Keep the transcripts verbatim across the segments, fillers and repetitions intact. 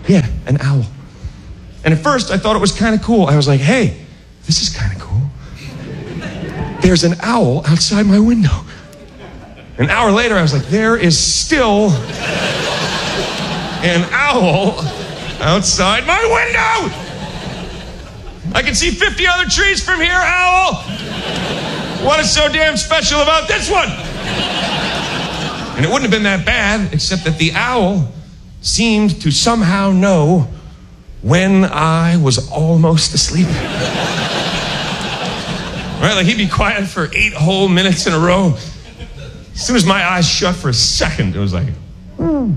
Yeah, an owl. And at first, I thought it was kind of cool. I was like, hey, this is kind of cool. There's an owl outside my window. An hour later, I was like, there is still an owl outside my window. I can see fifty other trees from here, owl. What is so damn special about this one? And it wouldn't have been that bad, except that the owl seemed to somehow know when I was almost asleep. Right, like he'd be quiet for eight whole minutes in a row. As soon as my eyes shut for a second, it was like, mm.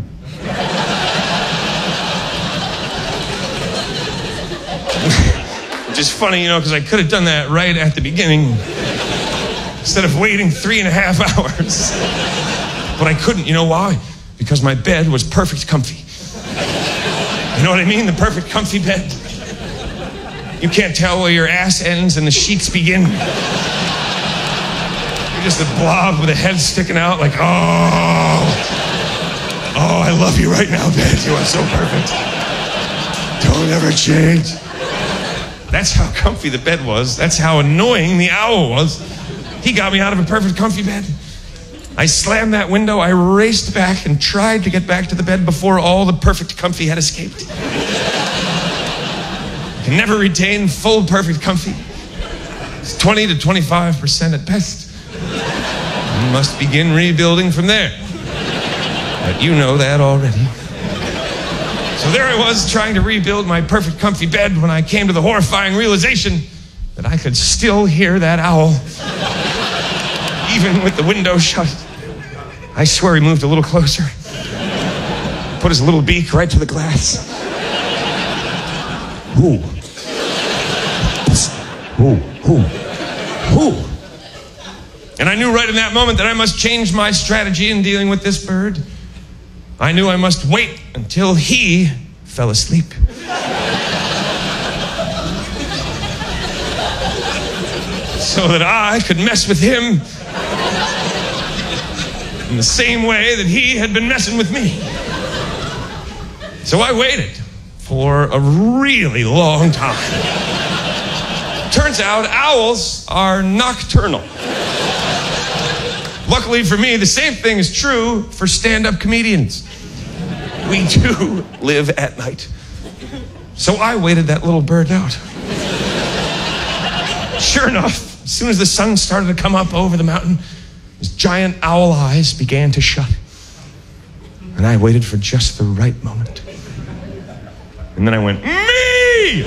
Which is funny, you know, because I could have done that right at the beginning instead of waiting three and a half hours. But I couldn't, you know why? Because my bed was perfect comfy. You know what I mean? The perfect comfy bed. You can't tell where your ass ends and the sheets begin. You're just a blob with a head sticking out like, oh, oh, I love you right now, bed. You are so perfect. Don't ever change. That's how comfy the bed was. That's how annoying the owl was. He got me out of a perfect comfy bed. I slammed that window, I raced back and tried to get back to the bed before all the perfect comfy had escaped. I can never retain full perfect comfy. It's twenty to twenty-five percent at best. You must begin rebuilding from there. But you know that already. So there I was trying to rebuild my perfect comfy bed when I came to the horrifying realization that I could still hear that owl. Even with the window shut. I swear he moved a little closer. Put his little beak right to the glass. Ooh. Ooh, ooh, ooh. And I knew right in that moment that I must change my strategy in dealing with this bird. I knew I must wait until he fell asleep. So that I could mess with him in the same way that he had been messing with me. So I waited for a really long time. Turns out owls are nocturnal. Luckily for me, the same thing is true for stand-up comedians. We do live at night. So I waited that little bird out. Sure enough, as soon as the sun started to come up over the mountain, his giant owl eyes began to shut. And I waited for just the right moment. And then I went, me!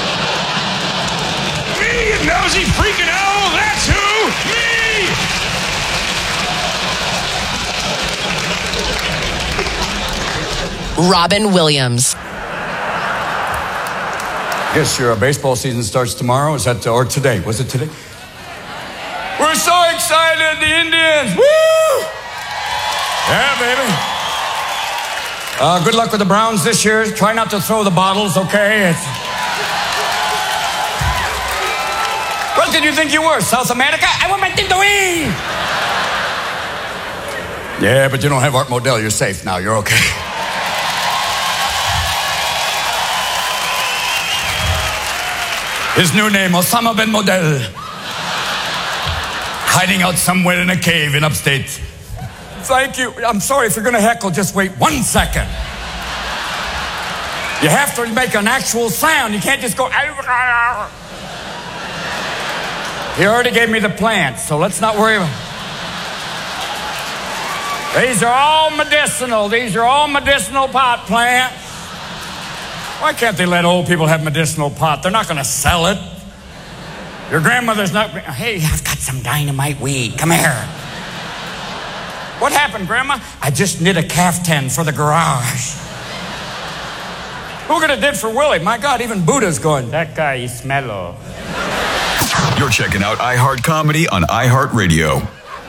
Me, you nosy freaking owl, that's who! Me! Robin Williams. Yes, your uh, baseball season starts tomorrow. Is that, uh, or today? Was it today? We're so excited, the Indians. Woo! Yeah, baby. Uh, good luck with the Browns this year. Try not to throw the bottles, okay? It's... What did you think you were, South America? I want my thing to eat. Yeah, but you don't have Art Modell. You're safe now. You're okay. His new name, Osama bin Modell. Hiding out somewhere in a cave in upstate. Thank you. I'm sorry if you're going to heckle. Just wait one second. You have to make an actual sound. You can't just go... He already gave me the plant, so let's not worry about it. These are all medicinal. These are all medicinal pot plants. Why can't they let old people have medicinal pot? They're not going to sell it. Your grandmother's not... Hey, I've got some dynamite weed. Come here. What happened, Grandma? I just knit a caftan for the garage. Who could have did for Willie? My God, even Buddha's going, that guy is mellow. You're checking out iHeart Comedy on iHeartRadio.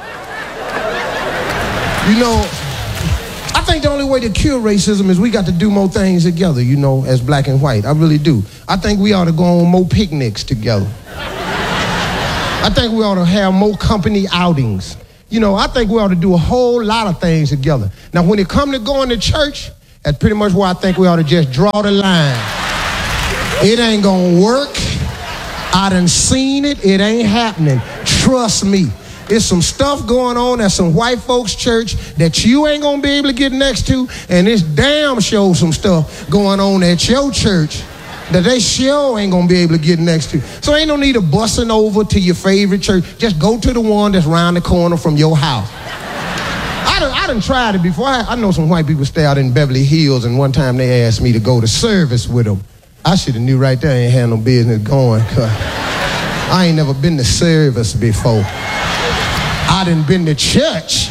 You know, I think the only way to cure racism is we got to do more things together, you know, as black and white. I really do. I think we ought to go on more picnics together. I think we ought to have more company outings. You know, I think we ought to do a whole lot of things together. Now, when it comes to going to church, That's pretty much why I think we ought to just draw the line. It ain't gonna work. I done seen it. It ain't happening. Trust me. There's some stuff going on at some white folks' church that you ain't gonna be able to get next to, and it's damn sure some stuff going on at your church that they sure ain't gonna be able to get next to. So ain't no need of busting over to your favorite church. Just go to the one that's around the corner from your house. I done, I done tried it before. I, I know some white people stay out in Beverly Hills, and one time they asked me to go to service with them. I should have knew right there I ain't had no business going, cause I ain't never been to service before. I done been to church.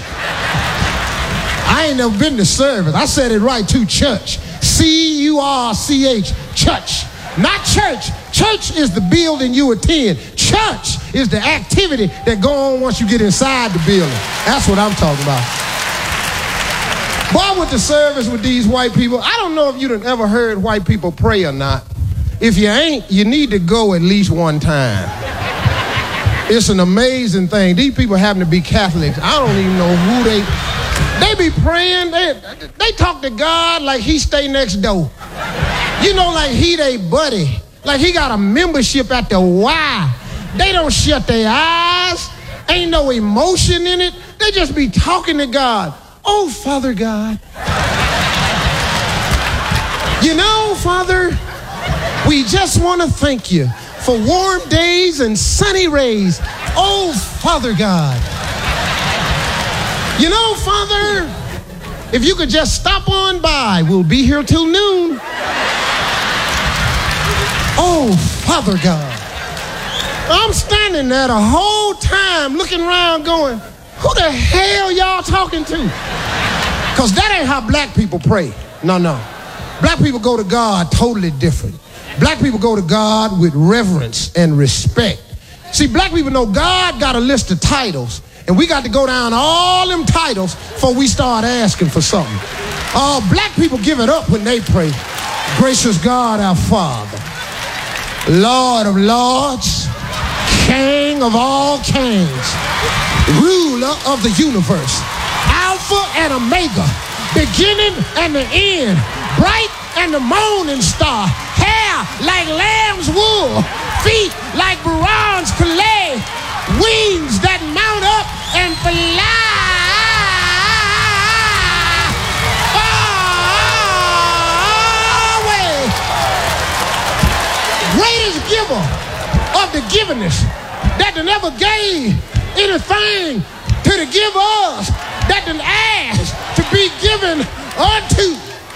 I ain't never been to service. I said it right too, church. C U R C H, church. Not church. Church is the building you attend. Church is the activity that go on once you get inside the building. That's what I'm talking about. Boy, I went to service with these white people. I don't know if you done ever heard white people pray or not. If you ain't, you need to go at least one time. It's an amazing thing. These people happen to be Catholics. I don't even know who they... They be praying. They, they talk to God like he stay next door. You know, like he they buddy. Like he got a membership at the Y. They don't shut their eyes. Ain't no emotion in it. They just be talking to God. Oh, Father God. You know, Father, we just want to thank you for warm days and sunny rays. Oh, Father God. You know, Father, if you could just stop on by, we'll be here till noon. Oh, Father God. I'm standing there the whole time looking around going, who the hell y'all talking to? Because that ain't how black people pray. No, no. Black people go to God totally different. Black people go to God with reverence and respect. See, black people know God got a list of titles, and we got to go down all them titles before we start asking for something. Uh, black people give it up when they pray. Gracious God, our Father, Lord of lords, King of all kings, ruler of the universe, Alpha and Omega, beginning and the end, bright and the morning star, hair like lamb's wool, feet like bronze clay, wings that mount up and fly. Away. Greatest giver of the givenness that never gave anything to the givers that done asked to be given unto.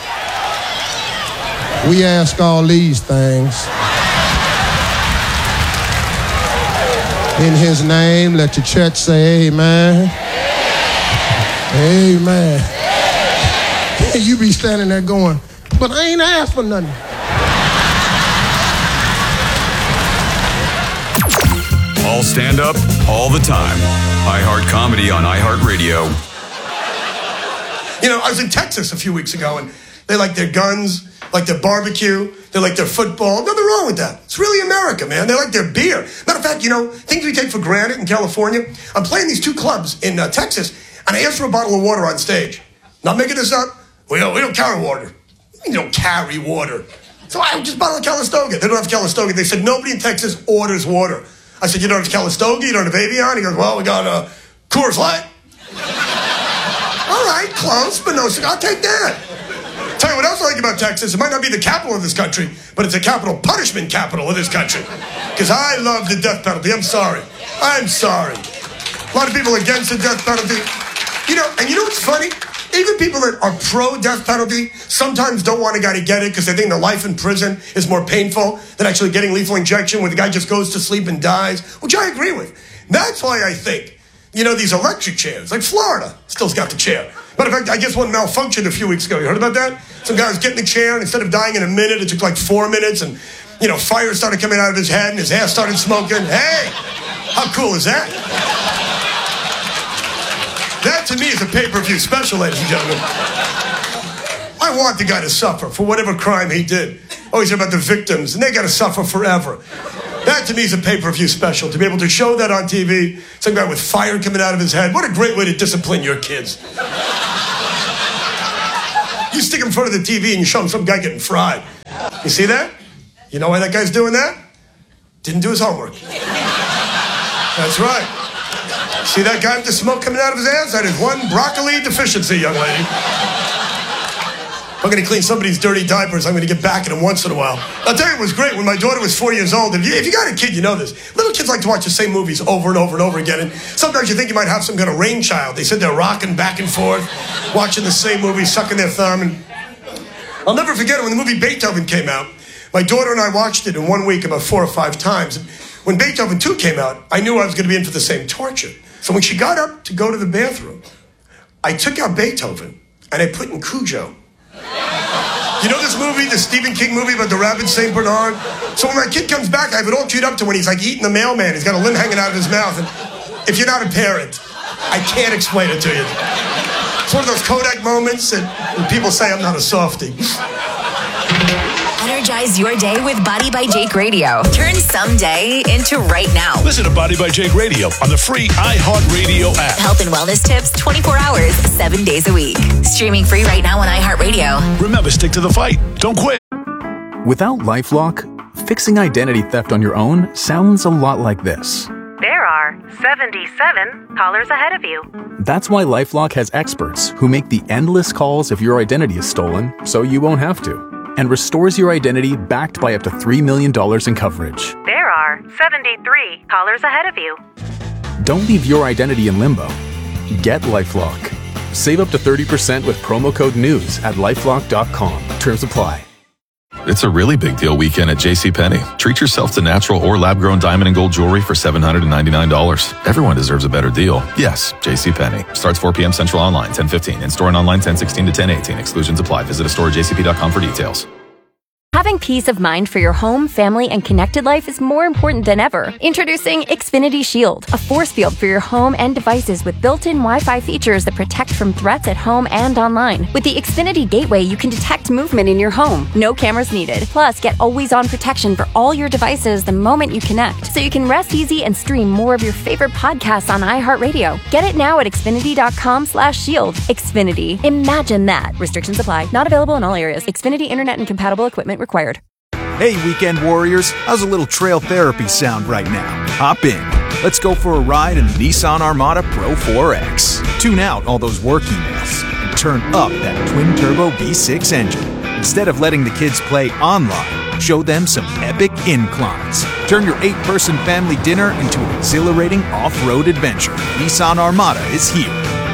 We ask all these things in his name. Let the church say amen. Amen. Amen. You be standing there going, but I ain't asked for nothing. All stand up, all the time. iHeart Comedy on iHeartRadio. You know, I was in Texas a few weeks ago, and they like their guns, like their barbecue, they like their football. Nothing wrong with that. It's really America, man. They like their beer. Matter of fact, you know, things we take for granted in California. I'm playing these two clubs in uh, Texas, and I asked for a bottle of water on stage. Not making this up. We don't, we don't carry water. We don't carry water. So I just bottle of Calistoga. They don't have Calistoga. They said nobody in Texas orders water. I said, you don't have Calistoga? You don't have Avion? He goes, well, we got uh, Coors Light. All right, close, but no cigar. I'll take that. Tell you what else I like about Texas. It might not be the capital of this country, but it's a capital punishment capital of this country. Because I love the death penalty. I'm sorry. I'm sorry. A lot of people against the death penalty. You know, and you know what's funny? Even people that are pro-death penalty sometimes don't want a guy to get it because they think the life in prison is more painful than actually getting lethal injection where the guy just goes to sleep and dies, which I agree with. That's why I think, you know, these electric chairs, like Florida, still's got the chair. Matter of fact, I guess one malfunctioned a few weeks ago. You heard about that? Some guy was getting the chair, and instead of dying in a minute, it took like four minutes, and, you know, fire started coming out of his head, and his hair started smoking. Hey, how cool is that? That, to me, is a pay-per-view special, ladies and gentlemen. I want the guy to suffer for whatever crime he did. Always hear about the victims, and they got to suffer forever. That, to me, is a pay-per-view special. To be able to show that on T V, some guy with fire coming out of his head. What a great way to discipline your kids. You stick him in front of the T V and you show him some guy getting fried. You see that? You know why that guy's doing that? Didn't do his homework. That's right. See that guy with the smoke coming out of his ass? That is one broccoli deficiency, young lady. I'm going to clean somebody's dirty diapers. I'm going to get back at them once in a while. I'll tell you, it was great when my daughter was four years old. If you, if you got a kid, you know this. Little kids like to watch the same movies over and over and over again. And sometimes you think you might have some kind of rain child. They sit there rocking back and forth, watching the same movie, sucking their thumb. And I'll never forget it when the movie Beethoven came out. My daughter and I watched it in one week about four or five times. When Beethoven two came out, I knew I was going to be in for the same torture. So when she got up to go to the bathroom, I took out Beethoven and I put in Cujo. You know this movie, the Stephen King movie about the rabbit Saint Bernard? So when my kid comes back, I have it all queued up to when he's like eating the mailman. He's got a limb hanging out of his mouth. And if you're not a parent, I can't explain it to you. It's one of those Kodak moments that when people say I'm not a softie. Energize your day with Body by Jake Radio. Turn someday into right now. Listen to Body by Jake Radio on the free iHeartRadio app. Health and wellness tips twenty-four hours, seven days a week. Streaming free right now on iHeartRadio. Remember, stick to the fight. Don't quit. Without LifeLock, fixing identity theft on your own sounds a lot like this. There are seventy-seven callers ahead of you. That's why LifeLock has experts who make the endless calls if your identity is stolen so you won't have to, and restores your identity backed by up to three million dollars in coverage. There are seventy-three callers ahead of you. Don't leave your identity in limbo. Get LifeLock. Save up to thirty percent with promo code NEWS at lifelock dot com. Terms apply. It's a really big deal weekend at JCPenney. Treat yourself to natural or lab-grown diamond and gold jewelry for seven hundred ninety-nine dollars. Everyone deserves a better deal. Yes, JCPenney. Starts four p.m. Central online, ten fifteen. In-store and online, ten sixteen to ten eighteen. Exclusions apply. Visit a store at j c p dot com for details. Having peace of mind for your home, family, and connected life is more important than ever. Introducing Xfinity Shield, a force field for your home and devices with built-in Wi-Fi features that protect from threats at home and online. With the Xfinity Gateway, you can detect movement in your home. No cameras needed. Plus, get always-on protection for all your devices the moment you connect, so you can rest easy and stream more of your favorite podcasts on iHeartRadio. Get it now at xfinity dot com slash shield. Xfinity. Imagine that. Restrictions apply. Not available in all areas. Xfinity Internet and compatible equipment required. Hey, weekend warriors, how's a little trail therapy sound right now? Hop in. Let's go for a ride in the Nissan Armada Pro four X. Tune out all those work emails and turn up that twin-turbo V six engine. Instead of letting the kids play online, show them some epic inclines. Turn your eight-person family dinner into an exhilarating off-road adventure. Nissan Armada is here.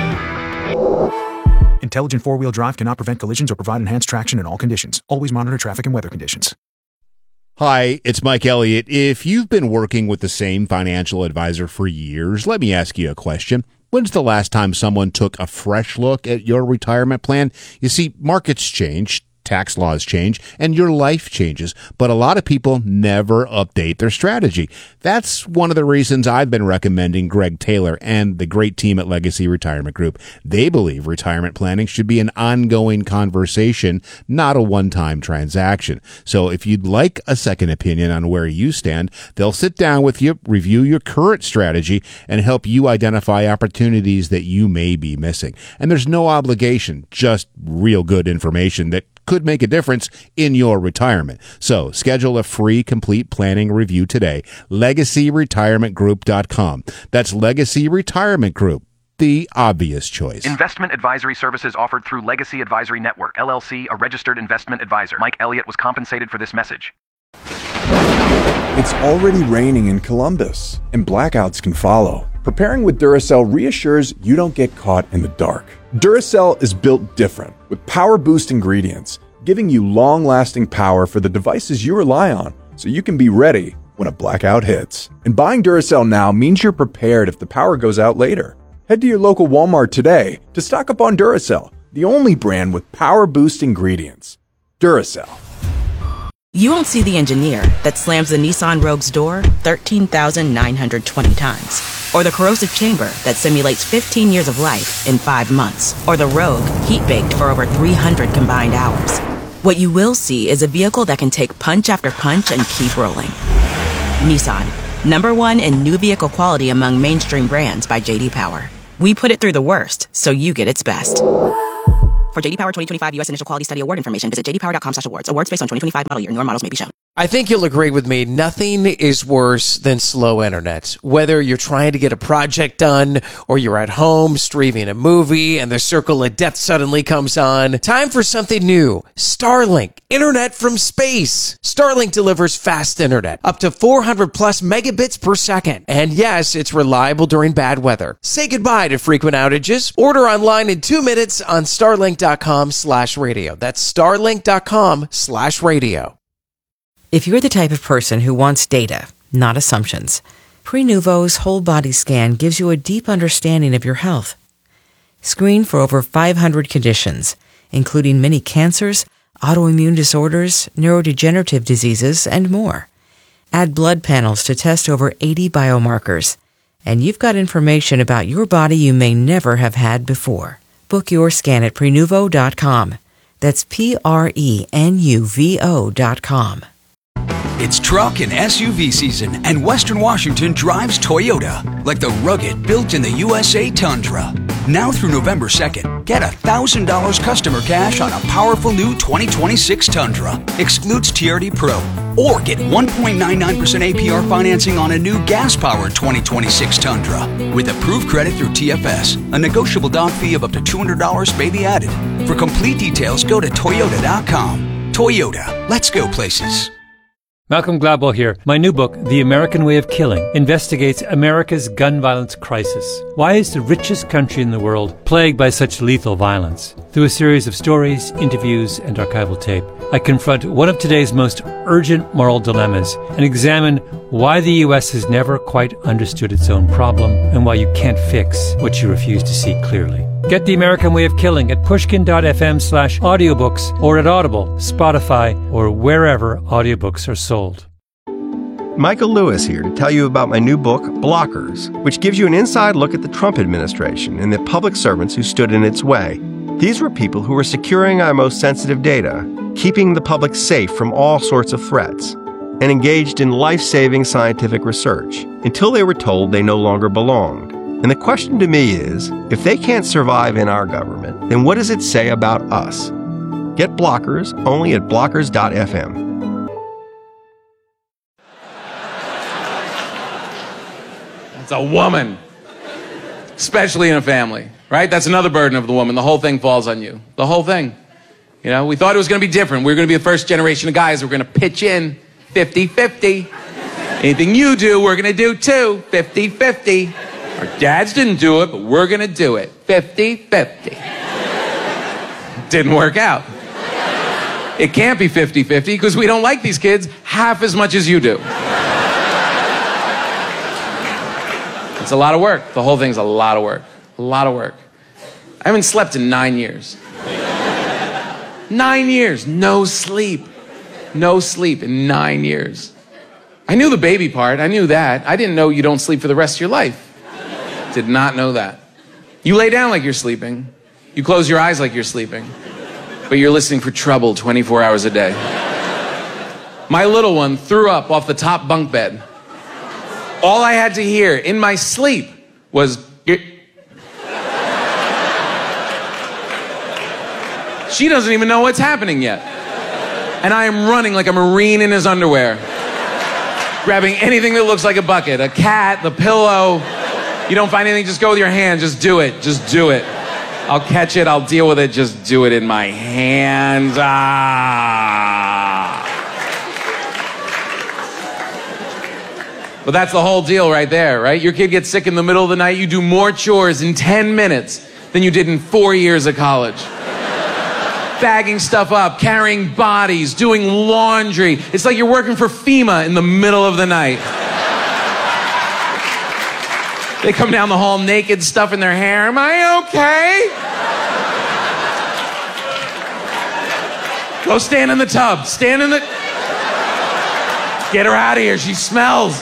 Intelligent four-wheel drive cannot prevent collisions or provide enhanced traction in all conditions. Always monitor traffic and weather conditions. Hi, it's Mike Elliott. If you've been working with the same financial advisor for years, let me ask you a question. When's the last time someone took a fresh look at your retirement plan? You see, markets change, tax laws change, and your life changes, but a lot of people never update their strategy. That's one of the reasons I've been recommending Greg Taylor and the great team at Legacy Retirement Group. They believe retirement planning should be an ongoing conversation, not a one-time transaction. So if you'd like a second opinion on where you stand, they'll sit down with you, review your current strategy, and help you identify opportunities that you may be missing. And there's no obligation, just real good information that could make a difference in your retirement. So schedule a free complete planning review today. legacy retirement group dot com. That's Legacy Retirement Group, the obvious choice. Investment advisory services offered through Legacy Advisory Network, L L C, a registered investment advisor. Mike Elliott was compensated for this message. It's already raining in Columbus, and blackouts can follow. Preparing with Duracell reassures you don't get caught in the dark. Duracell is built different, with power boost ingredients, giving you long-lasting power for the devices you rely on, so you can be ready when a blackout hits. And buying Duracell now means you're prepared if the power goes out later. Head to your local Walmart today to stock up on Duracell, the only brand with power boost ingredients. Duracell. You won't see the engineer that slams the Nissan Rogue's door thirteen thousand nine hundred twenty times, or the corrosive chamber that simulates fifteen years of life in five months, or the Rogue heat-baked for over three hundred combined hours. What you will see is a vehicle that can take punch after punch and keep rolling. Nissan, number one in new vehicle quality among mainstream brands by J D Power. We put it through the worst, so you get its best. For J D Power twenty twenty-five U S Initial Quality Study Award information, visit j d power dot com slash awards. Awards based on twenty twenty-five model year. Newer models may be shown. I think you'll agree with me. Nothing is worse than slow internet. Whether you're trying to get a project done or you're at home streaming a movie and the circle of death suddenly comes on. Time for something new. Starlink. Internet from space. Starlink delivers fast internet. Up to four hundred plus megabits per second. And yes, it's reliable during bad weather. Say goodbye to frequent outages. Order online in two minutes on starlink.com slash radio. That's starlink.com slash radio. If you're the type of person who wants data, not assumptions, Prenuvo's whole body scan gives you a deep understanding of your health. Screen for over five hundred conditions, including many cancers, autoimmune disorders, neurodegenerative diseases, and more. Add blood panels to test over eighty biomarkers, and you've got information about your body you may never have had before. Book your scan at Prenuvo dot com. That's P R E N U V O dot com. It's truck and S U V season, and Western Washington drives Toyota, like the rugged, built in the U S A Tundra. Now through November second, get one thousand dollars customer cash on a powerful new twenty twenty-six Tundra. Excludes T R D Pro. Or get one point nine nine percent A P R financing on a new gas-powered twenty twenty-six Tundra. With approved credit through T F S, a negotiable down fee of up to two hundred dollars may be added. For complete details, go to Toyota dot com. Toyota, let's go places. Malcolm Gladwell here. My new book, The American Way of Killing, investigates America's gun violence crisis. Why is the richest country in the world plagued by such lethal violence? Through a series of stories, interviews, and archival tape, I confront one of today's most urgent moral dilemmas and examine why the U S has never quite understood its own problem and why you can't fix what you refuse to see clearly. Get The American Way of Killing at pushkin.fm slash audiobooks or at Audible, Spotify, or wherever audiobooks are sold. Michael Lewis here to tell you about my new book, Blockers, which gives you an inside look at the Trump administration and the public servants who stood in its way. These were people who were securing our most sensitive data, keeping the public safe from all sorts of threats, and engaged in life-saving scientific research until they were told they no longer belonged. And the question to me is, if they can't survive in our government, then what does it say about us? Get Blockers only at blockers dot f m. It's a woman, especially in a family, right? That's another burden of the woman. The whole thing falls on you. The whole thing. You know, we thought it was going to be different. We were going to be the first generation of guys who were going to pitch in fifty-fifty. Anything you do, we're going to do too. fifty-fifty. Our dads didn't do it, but we're going to do it. fifty-fifty. Didn't work out. It can't be fifty-fifty because we don't like these kids half as much as you do. It's a lot of work. The whole thing's a lot of work. A lot of work. I haven't slept in nine years. Nine years. No sleep. No sleep in nine years. I knew the baby part. I knew that. I didn't know you don't sleep for the rest of your life. Did not know that. You lay down like you're sleeping. You close your eyes like you're sleeping. But you're listening for trouble twenty-four hours a day. My little one threw up off the top bunk bed. All I had to hear in my sleep was... She doesn't even know what's happening yet. And I am running like a Marine in his underwear. Grabbing anything that looks like a bucket. A cat, the pillow. You don't find anything, just go with your hand. Just do it. Just do it. I'll catch it. I'll deal with it. Just do it in my hands. Ah. But that's the whole deal right there, right? Your kid gets sick in the middle of the night. You do more chores in ten minutes than you did in four years of college. Bagging stuff up, carrying bodies, doing laundry. It's like you're working for FEMA in the middle of the night. They come down the hall naked, stuff in their hair. Am I okay? Go stand in the tub. Stand in the... Get her out of here. She smells.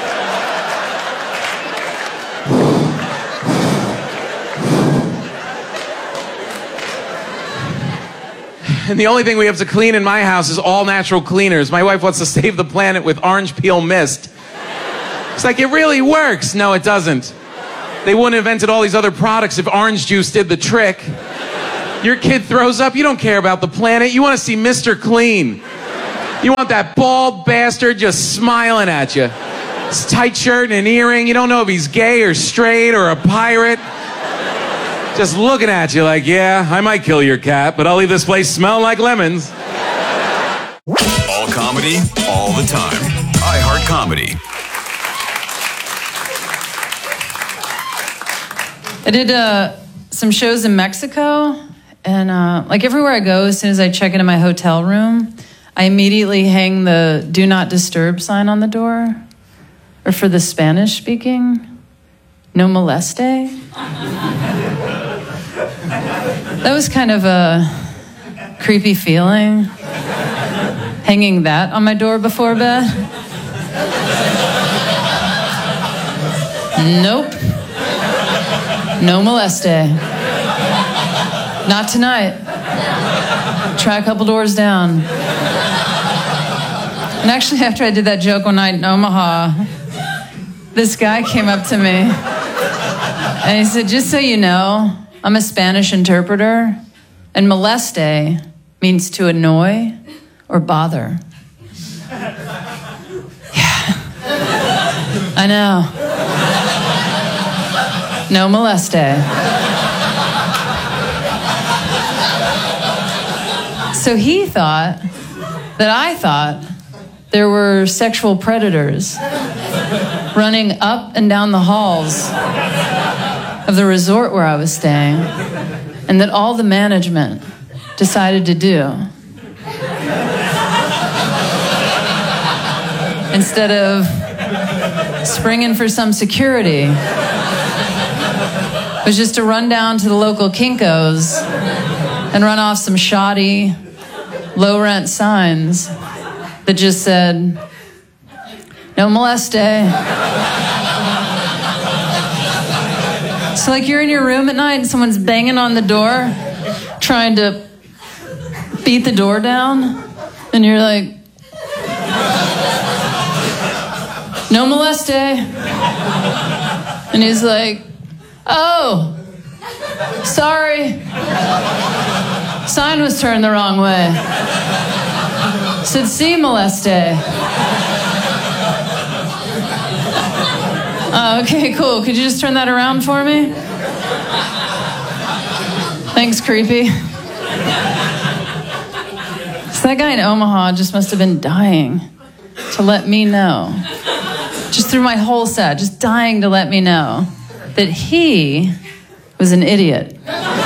And the only thing we have to clean in my house is all natural cleaners. My wife wants to save the planet with orange peel mist. It's like, it really works. No, it doesn't. They wouldn't have invented all these other products if orange juice did the trick. Your kid throws up, you don't care about the planet. You want to see Mister Clean. You want that bald bastard just smiling at you. His tight shirt and an earring. You don't know if he's gay or straight or a pirate. Just looking at you like, yeah, I might kill your cat, but I'll leave this place smelling like lemons. All comedy, all the time. iHeart Comedy. I did uh, some shows in Mexico, and uh, like everywhere I go, as soon as I check into my hotel room, I immediately hang the do not disturb sign on the door. Or for the Spanish speaking, no moleste. That was kind of a creepy feeling, hanging that on my door before bed. Nope. No moleste. Not tonight. Try a couple doors down. And actually, after I did that joke one night in Omaha, this guy came up to me and he said, just so you know, I'm a Spanish interpreter, and moleste means to annoy or bother. Yeah. I know. No moleste. So he thought that I thought there were sexual predators running up and down the halls of the resort where I was staying, and that all the management decided to do, instead of springing for some security, was just to run down to the local Kinko's and run off some shoddy, low-rent signs that just said, no moleste. So like you're in your room at night and someone's banging on the door, trying to beat the door down, and you're like, no moleste. And he's like, oh, sorry. Sign was turned the wrong way. Said, si moleste. Uh, okay, cool. Could you just turn that around for me? Thanks, creepy. So that guy in Omaha just must have been dying to let me know, just through my whole set, just dying to let me know that he was an idiot.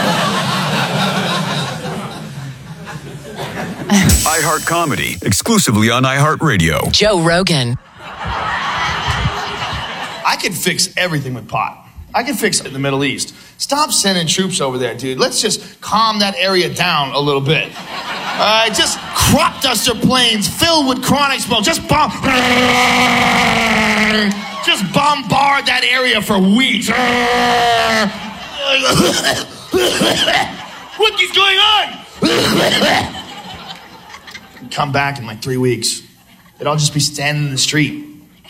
iHeart Comedy, exclusively on iHeartRadio. Joe Rogan. I could fix everything with pot. I could fix it in the Middle East. Stop sending troops over there, dude. Let's just calm that area down a little bit. All right, just crop duster planes filled with chronic smoke. Just bomb. Just bombard that area for weeks. What is going on? Come back in like three weeks. They'd all just be standing in the street.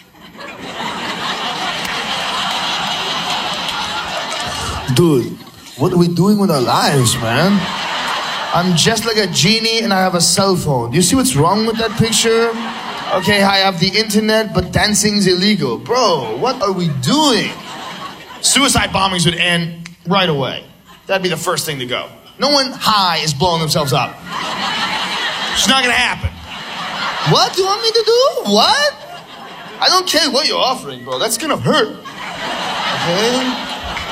Dude, what are we doing with our lives, man? I'm just like a genie and I have a cell phone. Do you see what's wrong with that picture? Okay, I have the internet, but dancing's illegal. Bro, what are we doing? Suicide bombings would end right away. That'd be the first thing to go. No one high is blowing themselves up. It's not gonna happen. What do you want me to do? What? I don't care what you're offering, bro. That's gonna hurt. Okay?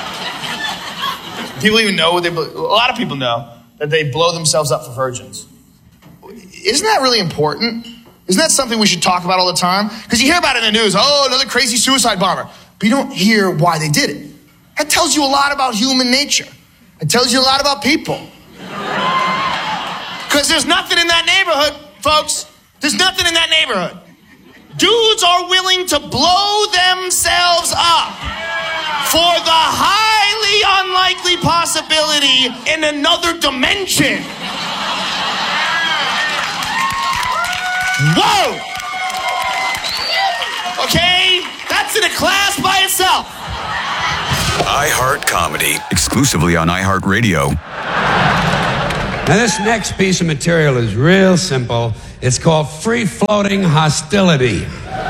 People even know what they, a lot of people know that they blow themselves up for virgins. Isn't that really important? Isn't that something we should talk about all the time? Because you hear about it in the news, oh, another crazy suicide bomber. But you don't hear why they did it. That tells you a lot about human nature. It tells you a lot about people. Because there's nothing in that neighborhood, folks. There's nothing in that neighborhood. Dudes are willing to blow themselves up for the highly unlikely possibility in another dimension. Whoa! Okay, that's in a class by itself. iHeart Comedy, exclusively on iHeartRadio. Now, this next piece of material is real simple. It's called Free Floating Hostility.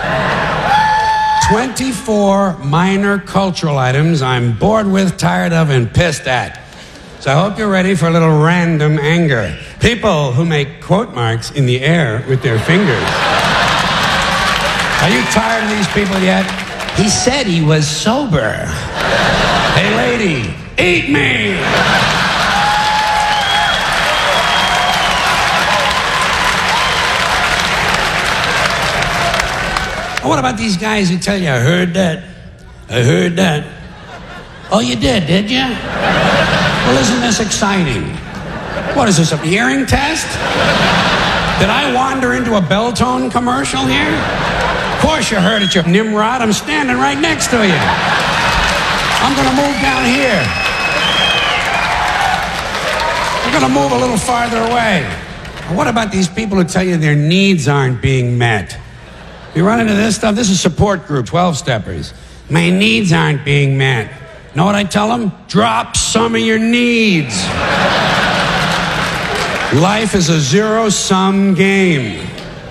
twenty-four minor cultural items I'm bored with, tired of, and pissed at. So I hope you're ready for a little random anger. People who make quote marks in the air with their fingers. Are you tired of these people yet? He said he was sober. Hey, lady, eat me! What about these guys who tell you, I heard that, I heard that. Oh, you did, did you? Well, isn't this exciting? What is this, a hearing test? Did I wander into a Beltone commercial here? Of course you heard it, you Nimrod. I'm standing right next to you. I'm going to move down here. I'm going to move a little farther away. What about these people who tell you their needs aren't being met? You run into this stuff? This is support group, twelve-steppers. My needs aren't being met. Know what I tell them? Drop some of your needs. Life is a zero-sum game.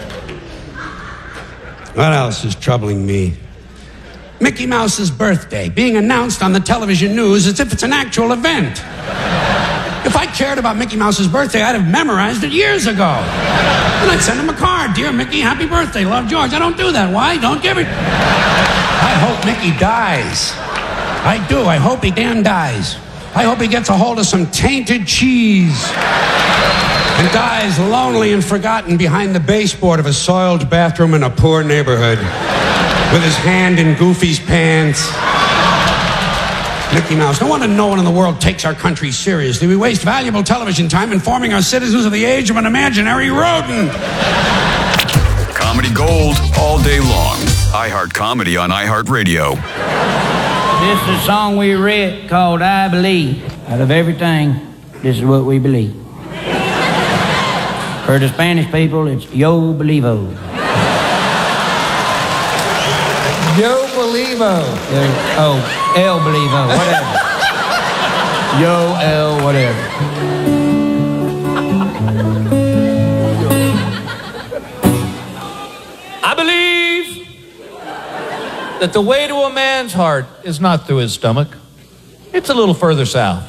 What else is troubling me? Mickey Mouse's birthday being announced on the television news as if it's an actual event. If I cared about Mickey Mouse's birthday, I'd have memorized it years ago. And I'd send him a card. Dear Mickey, happy birthday. Love, George. I don't do that. Why? Don't give it. I hope Mickey dies. I do. I hope he damn dies. I hope he gets a hold of some tainted cheese and dies lonely and forgotten behind the baseboard of a soiled bathroom in a poor neighborhood with his hand in Goofy's pants. Mickey Mouse. No wonder no one in the world takes our country seriously. We waste valuable television time informing our citizens of the age of an imaginary rodent. Comedy gold all day long. iHeart Comedy on iHeartRadio. This is a song we read called I Believe. Out of everything, this is what we believe. For the Spanish people, it's Yo Belivo. Yo Belivo. Oh, El Belivo, whatever. Yo, El, whatever. I believe that the way to a man's heart is not through his stomach. It's a little further south.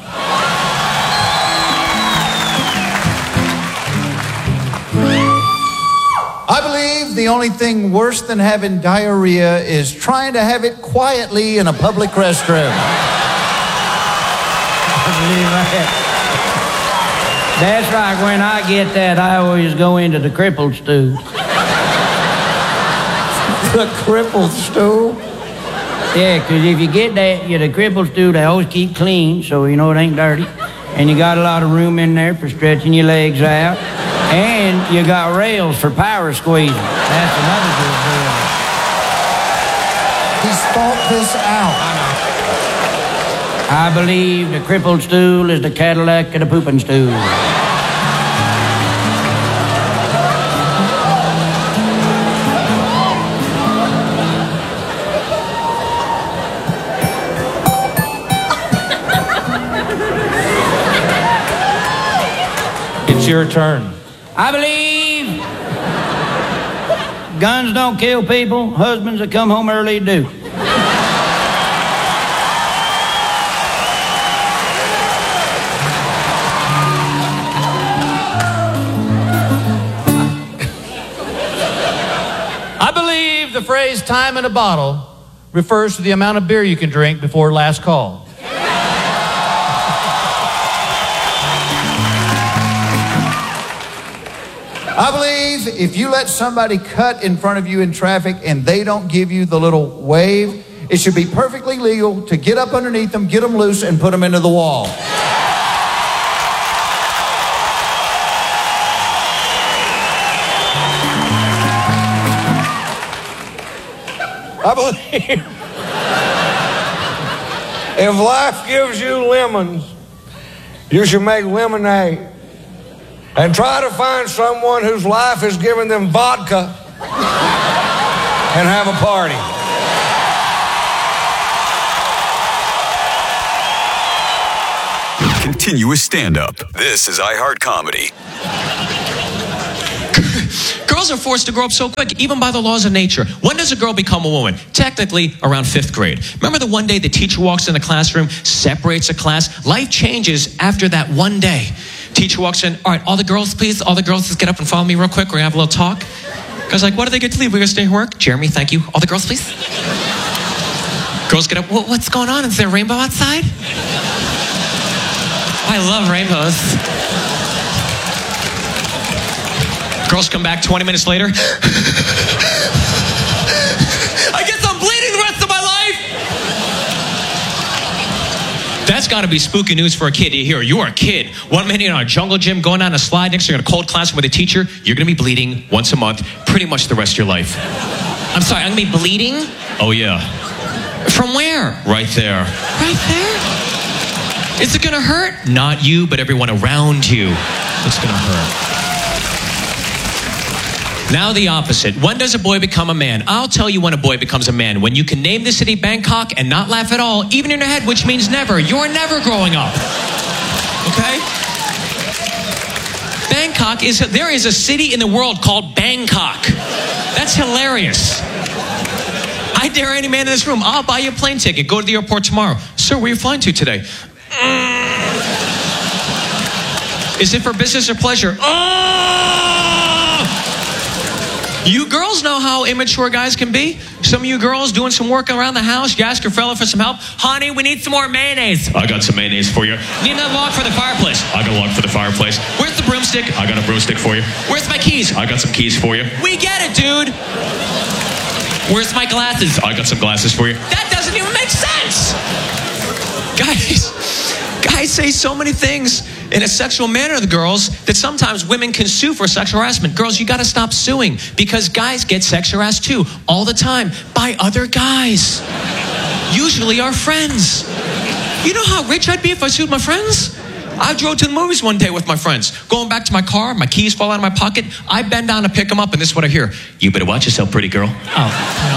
I believe the only thing worse than having diarrhea is trying to have it quietly in a public restroom. I believe that. That's right. When I get that, I always go into the crippled stool. The crippled stool? Yeah, because if you get that, you the crippled stool, they always keep clean, so you know it ain't dirty. And you got a lot of room in there for stretching your legs out. And you got rails for power squeezing. That's another good deal. He's thought this out. I believe the crippled stool is the Cadillac of the pooping stool. It's your turn. I believe guns don't kill people. Husbands that come home early do. I believe the phrase time in a bottle refers to the amount of beer you can drink before last call. I believe if you let somebody cut in front of you in traffic and they don't give you the little wave, it should be perfectly legal to get up underneath them, get them loose, and put them into the wall. I believe if life gives you lemons, you should make lemonade. And try to find someone whose life is giving them vodka and have a party. continuous stand-up. This is iHeart Comedy. Girls are forced to grow up so quick, even by the laws of nature. When does a girl become a woman? Technically, around fifth grade. Remember the one day the teacher walks in the classroom, separates a class? Life changes after that one day. Teacher walks in, all right, all the girls, please, all the girls, just get up and follow me real quick. We're going to have a little talk. Guys like, what do they get to leave? We're going to stay here work? Jeremy, thank you. All the girls, please. Girls get up, well, what's going on? Is there a rainbow outside? I love rainbows. Girls come back twenty minutes later. I guess I'm bleeding the rest of my life. That's got to be spooky news for a kid to hear. You're a kid. One minute you're in a jungle gym going down a slide. Next you're in a cold classroom with a teacher. You're going to be bleeding once a month pretty much the rest of your life. I'm sorry, I'm going to be bleeding? Oh, yeah. From where? Right there. Right there? Is it going to hurt? Not you, but everyone around you. It's going to hurt. Now the opposite. When does a boy become a man? I'll tell you when a boy becomes a man. When you can name the city Bangkok and not laugh at all, even in your head, which means never. You're never growing up. Okay? Bangkok is, there is a city in the world called Bangkok. That's hilarious. I dare any man in this room, I'll buy you a plane ticket. Go to the airport tomorrow. Sir, where are you flying to today? Is it for business or pleasure? Oh! You girls know how immature guys can be. Some of you girls doing some work around the house, you ask your fella for some help. Honey, we need some more mayonnaise. I got some mayonnaise for you. Need another log for the fireplace. I got a log for the fireplace. Where's the broomstick? I got a broomstick for you. Where's my keys? I got some keys for you. We get it, dude. Where's my glasses? I got some glasses for you. That doesn't even make sense. Guys, guys say so many things in a sexual manner to the girls that sometimes women can sue for sexual harassment. Girls, you got to stop suing because guys get sex harassed too all the time by other guys. Usually our friends. You know how rich I'd be if I sued my friends? I drove to the movies one day with my friends. Going back to my car, my keys fall out of my pocket. I bend down to pick them up, and this is what I hear. You better watch yourself, pretty girl. Oh,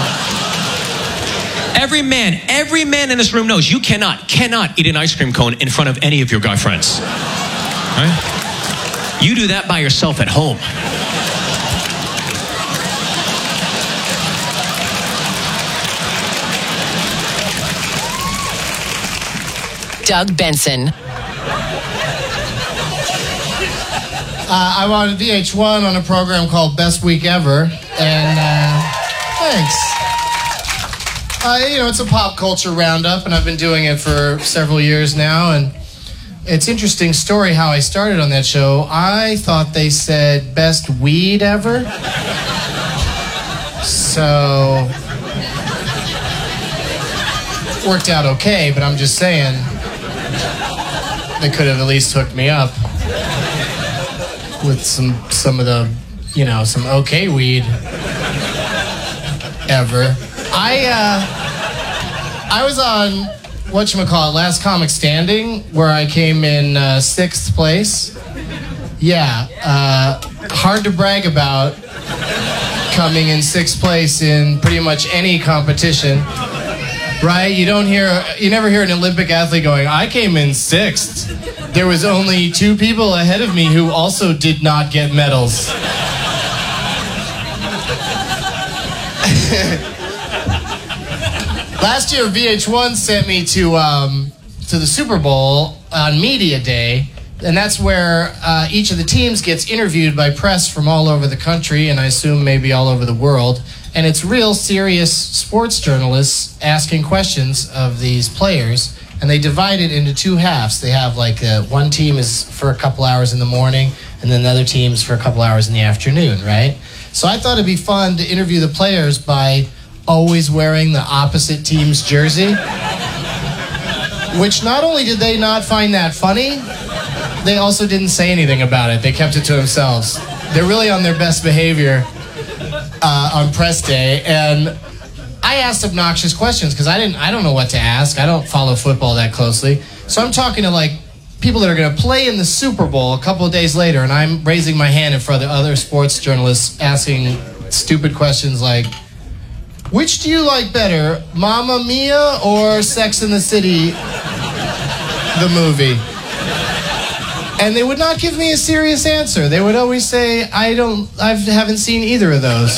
no. Every man, every man in this room knows you cannot, cannot eat an ice cream cone in front of any of your guy friends. Right? You do that by yourself at home. Doug Benson. Uh, I'm on V H one on a program called Best Week Ever, and uh, thanks. Uh, you know, it's a pop culture roundup, and I've been doing it for several years now, and it's an interesting story how I started on that show. I thought they said best weed ever. So, worked out okay, but I'm just saying, they could have at least hooked me up with some some of the, you know, some okay weed ever. I uh, I was on whatchamacallit, Last Comic Standing, where I came in uh, sixth place. Yeah, uh, hard to brag about coming in sixth place in pretty much any competition, right? You don't hear, you never hear an Olympic athlete going, I came in sixth. There was only two people ahead of me who also did not get medals. Last year, V H one sent me to um, to the Super Bowl on Media Day, and that's where uh, each of the teams gets interviewed by press from all over the country, and I assume maybe all over the world. And it's real serious sports journalists asking questions of these players. And they divide it into two halves. They have like uh, one team is for a couple hours in the morning, and then the other team's for a couple hours in the afternoon, right? So I thought it'd be fun to interview the players by always wearing the opposite team's jersey. Which not only did they not find that funny, they also didn't say anything about it. They kept it to themselves. They're really on their best behavior uh, on press day, and I asked obnoxious questions because I didn't. I don't know what to ask. I don't follow football that closely. So I'm talking to like people that are going to play in the Super Bowl a couple of days later, and I'm raising my hand in front of the other sports journalists asking stupid questions like, which do you like better, Mamma Mia or Sex and the City, the movie? And they would not give me a serious answer. They would always say, I don't, I haven't seen either of those.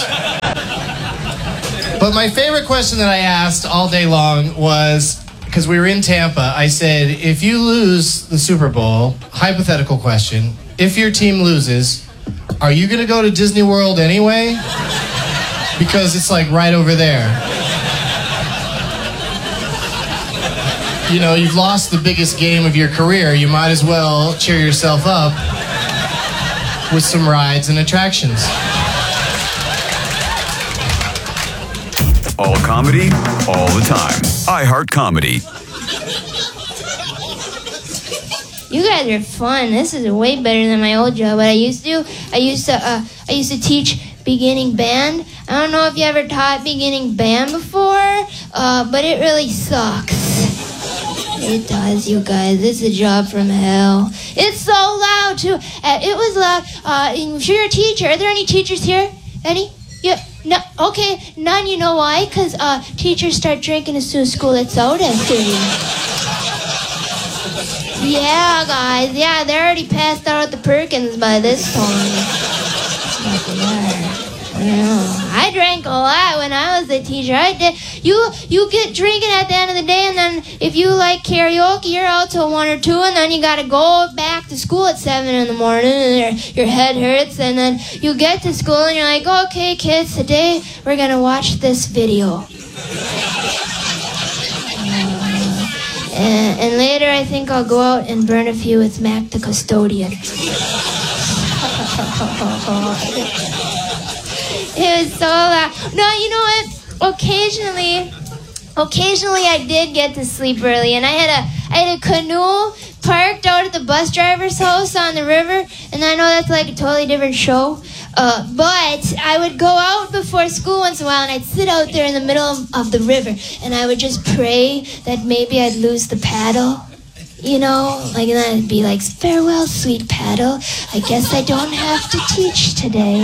But my favorite question that I asked all day long was, because we were in Tampa, I said, if you lose the Super Bowl, hypothetical question, if your team loses, are you going to go to Disney World anyway? Because it's like right over there. You know, you've lost the biggest game of your career. You might as well cheer yourself up with some rides and attractions. All comedy, all the time. iHeart Comedy. You guys are fun. This is way better than my old job. What I used to do, I used to, uh, I used to teach beginning band. I don't know if you ever taught beginning band before, uh, but it really sucks. It does, you guys. It's a job from hell. It's so loud, too. Uh, it was loud. Uh, if you're a teacher, are there any teachers here? Any? Yeah. No. Okay. None. You know why? Because uh, teachers start drinking as soon as school lets out after you. Yeah, guys. Yeah, they're already passed out at the Perkins by this time. Yeah. I drank a lot when I was a teacher. I did. You you get drinking at the end of the day, and then if you like karaoke, you're out till one or two, and then you got to go back to school at seven in the morning, and your, your head hurts, and then you get to school, and you're like, okay, kids, today we're gonna watch this video. Uh, and, and later, I think I'll go out and burn a few with Mac the custodian. It was so loud. No, you know what? Occasionally, occasionally I did get to sleep early, and I had a, I had a canoe parked out at the bus driver's house on the river, and I know that's like a totally different show, uh, but I would go out before school once in a while, and I'd sit out there in the middle of, of the river, and I would just pray that maybe I'd lose the paddle. You know, like, and then I'd be like, farewell, sweet paddle. I guess I don't have to teach today.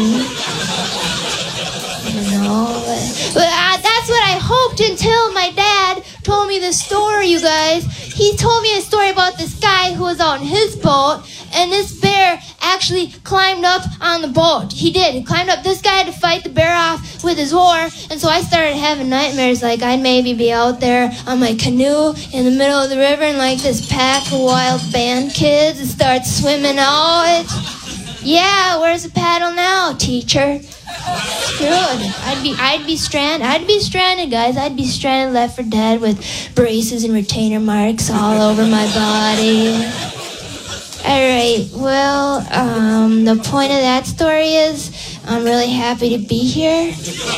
You know, but, but uh, that's what I hoped until my dad told me the story, you guys. He told me a story about this guy who was on his boat, and this bear actually climbed up on the boat. He did. He climbed up. This guy had to fight the bear off with his oar, and so I started having nightmares like I'd maybe be out there on my canoe in the middle of the river, and like this pack of wild band kids would start swimming out. Yeah, where's the paddle now, teacher? Screwed. I'd be, I'd be stranded. I'd be stranded, guys. I'd be stranded, left for dead, with braces and retainer marks all over my body. All right. Well, um, the point of that story is, I'm really happy to be here.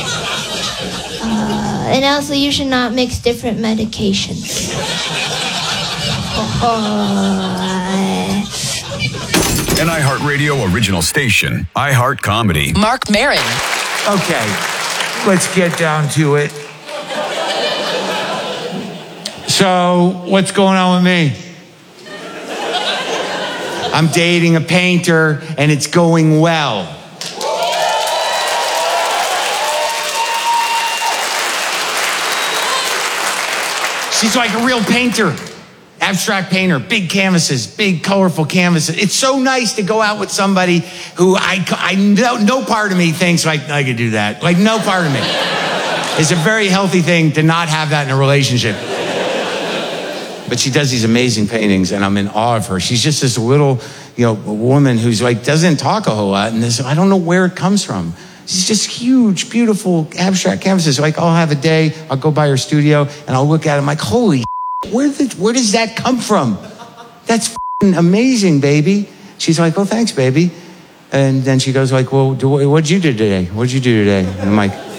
Uh, and also, you should not mix different medications. Oh, An iHeartRadio original station, iHeart Comedy. Mark Maron. Okay, let's get down to it. So, what's going on with me? I'm dating a painter, and it's going well. She's like a real painter. Abstract painter, big canvases, big colorful canvases. It's so nice to go out with somebody who I, I know, no part of me thinks like I could do that. Like no part of me. It's a very healthy thing to not have that in a relationship. But she does these amazing paintings, and I'm in awe of her. She's just this little, you know, woman who's like doesn't talk a whole lot, and this I don't know where it comes from. She's just huge, beautiful abstract canvases. Like I'll have a day, I'll go by her studio, and I'll look at it. I'm like, holy. Where, the, where does that come from? That's f***ing amazing, baby. She's like, oh, thanks, baby. And then she goes like, well, do, what'd you do today? What'd you do today? And I'm like,